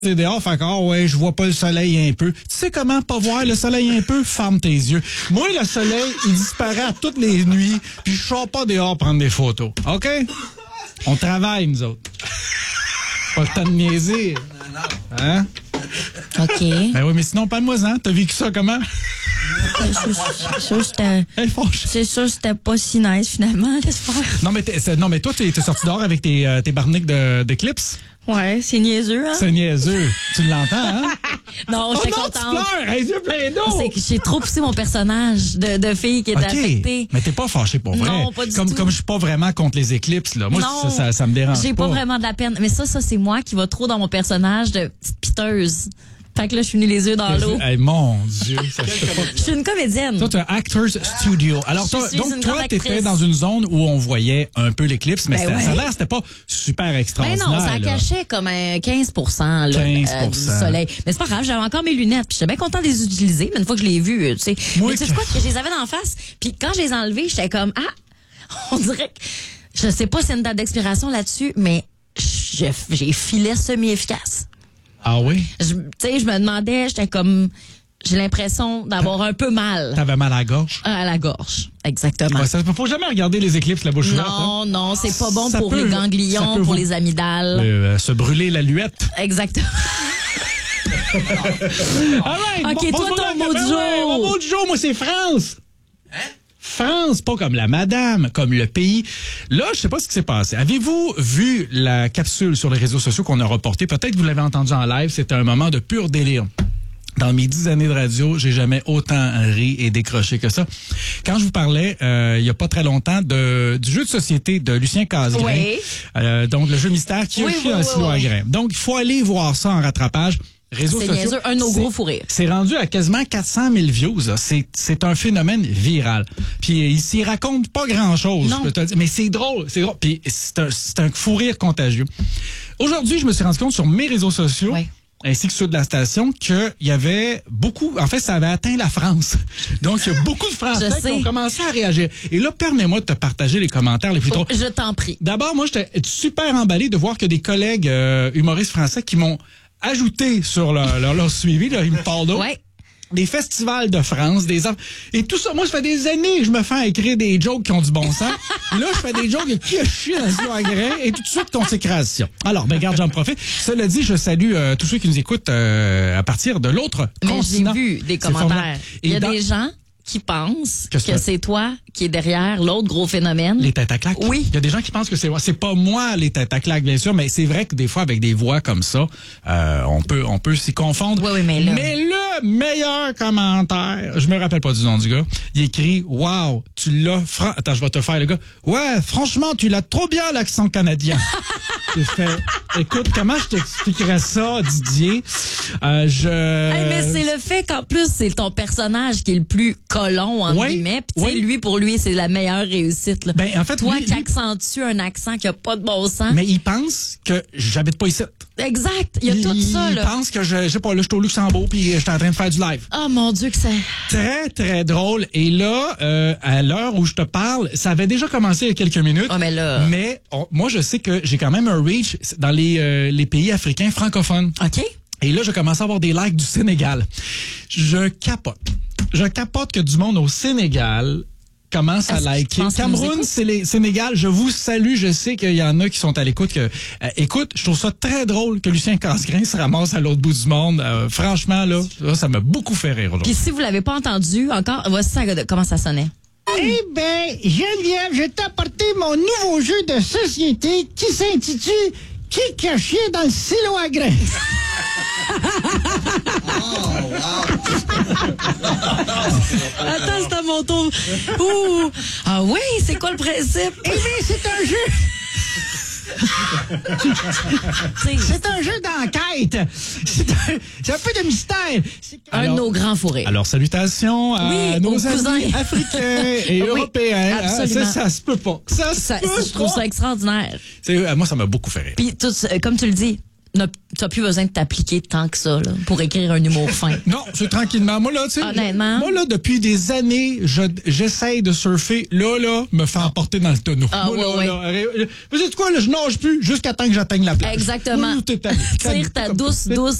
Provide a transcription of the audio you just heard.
T'es dehors, fait que, ouais, je vois pas le soleil un peu. Tu sais comment pas voir le soleil un peu? Ferme tes yeux. Moi, le soleil, il disparaît à toutes les nuits, puis je sors pas dehors prendre des photos. OK? On travaille, nous autres. Pas le temps de niaiser. Hein? OK. Ben oui, mais sinon, parle-moi-en. T'as vécu ça comment? C'est sûr que c'était pas si nice, finalement, j'espère. Non, mais toi, t'es sorti dehors avec tes barniques d'Eclipse? Ouais, c'est niaiseux, hein? C'est niaiseux. Tu l'entends, hein? Non, j'étais contente. Tu pleures, les yeux pleins d'eau. C'est que j'ai trop poussé mon personnage de fille qui était affectée. Mais t'es pas fâchée pour vrai. Non, pas du tout. Comme je suis pas vraiment contre les éclipses, là. Moi, ça me dérange pas. J'ai pas vraiment de la peine. Mais ça, c'est moi qui va trop dans mon personnage de petite piteuse. Fait que là, je suis venue les yeux dans l'eau. Hey, mon Dieu, ça se fait pas. Je suis une comédienne. Toi, tu as Actors Studio. Alors, toi, t'étais dans une zone où on voyait un peu l'éclipse, mais ça a l'air, c'était pas super extraordinaire. Mais non, ça cachait comme 15 là, du soleil. Mais c'est pas grave, j'avais encore mes lunettes, puis j'étais bien content de les utiliser, mais une fois que je l'ai vu, tu sais. Mais tu sais quoi, que je les avais d'en face, puis quand je les ai enlevés, j'étais comme, on dirait que, je sais pas si c'est une date d'expiration là-dessus, mais j'ai filet semi-efficace. Ah oui? Tu sais, je me demandais, j'étais comme, j'ai l'impression d'avoir un peu mal. T'avais mal à la gorge? À la gorge, exactement. Ouais, faut jamais regarder les éclipses la bouche ouverte. Non, c'est pas bon pour les ganglions, pour les amygdales. Se brûler la luette. Exactement. Right, OK, toi, ton mot du jour. Mon mot du jour, moi, c'est France. Hein? France, pas comme la madame, comme le pays. Là, je sais pas ce qui s'est passé. Avez-vous vu la capsule sur les réseaux sociaux qu'on a reportée? Peut-être que vous l'avez entendu en live. C'était un moment de pur délire. Dans mes 10 années de radio, j'ai jamais autant ri et décroché que ça. Quand je vous parlais, il y a pas très longtemps, du jeu de société de Lucien Casgrain. Oui. Donc, le jeu mystère qui a chié un silo à grain. Donc, il faut aller voir ça en rattrapage. Réseaux sociaux. C'est un de nos gros fous rires. C'est rendu à quasiment 400 000 views. C'est un phénomène viral. Puis il s'y raconte pas grand-chose, je peux te dire. Mais c'est drôle. Puis c'est un fou rire contagieux. Aujourd'hui, je me suis rendu compte sur mes réseaux sociaux, ainsi que ceux de la station, qu'il y avait beaucoup... En fait, ça avait atteint la France. Donc, il y a beaucoup de Français qui ont commencé à réagir. Et là, permets-moi de te partager les commentaires les plus drôles. Je t'en prie. D'abord, moi, j'étais super emballé de voir que des collègues humoristes français qui m'ont ajouté sur leur suivi, là, ils me parlent d'autres. Ouais. Des festivals de France, et tout ça. Moi, ça fait des années que je me fais écrire des jokes qui ont du bon sens. Là, je fais des jokes de qui a chié dans le à grain et tout de suite consécration. Alors, ben, garde, j'en profite. Cela dit, je salue tous ceux qui nous écoutent à partir de l'autre continent. J'ai vu des commentaires. Il y a des gens qui pensent que c'est toi qui est derrière l'autre gros phénomène. Les têtes à claques? Oui. Il y a des gens qui pensent que c'est moi. C'est pas moi, les têtes à claques, bien sûr, mais c'est vrai que des fois, avec des voix comme ça, on peut s'y confondre. Oui, mais là. Mais le meilleur commentaire, je me rappelle pas du nom du gars, il écrit, wow, tu l'as, attends, je vais te faire le gars. Ouais, franchement, tu l'as trop bien, l'accent canadien. J'ai fait, écoute, comment je t'expliquerais ça, Didier? Mais c'est le fait qu'en plus, c'est ton personnage qui est le plus colon, entre guillemets. Puis lui, pour lui, c'est la meilleure réussite. Là. Ben, en fait, toi qui accentue un accent qui a pas de bon sens. Mais il pense que j'habite pas ici. Exact. Il y a tout ça, là. Il pense que je sais pas, là, je suis au Luxembourg puis je suis en train de faire du live. Oh mon Dieu, que c'est très, très drôle. Et là, à l'heure où je te parle, ça avait déjà commencé il y a quelques minutes. Oh, mais là. Mais moi, je sais que j'ai quand même un reach dans les pays africains francophones. OK. Et là, je commence à avoir des likes du Sénégal. Je capote. Je capote que du monde au Sénégal commence à liker. Cameroun, c'est les Sénégal. Je vous salue. Je sais qu'il y en a qui sont à l'écoute. Écoute, je trouve ça très drôle que Lucien Casgrain se ramasse à l'autre bout du monde. Franchement, là, ça m'a beaucoup fait rire aujourd'hui. Puis si vous l'avez pas entendu encore, voici ça, comment ça sonnait. Eh bien, Geneviève, je t'ai apporté mon nouveau jeu de société qui s'intitule Qui caché dans le silo à grain. Attends, c'est à mon tour. Ouh. Ah oui, c'est quoi le principe? Eh bien, c'est un jeu. C'est un jeu d'enquête. C'est un peu de mystère. Un de nos grands fourrés. Alors, salutations à nos amis africains et européens. Absolument. Ça se peut pas. Je trouve ça extraordinaire. Moi, ça m'a beaucoup fait rire. Puis, comme tu le dis, t'as plus besoin de t'appliquer tant que ça, là, pour écrire un humour fin. Non, c'est tranquillement. Moi, là, tu sais. Honnêtement. Moi, là, depuis des années, j'essaye de surfer. Là, me faire emporter dans le tonneau. Ouais. Vous savez quoi, là, je nage plus jusqu'à temps que j'atteigne la plage. Exactement. Tire ta douce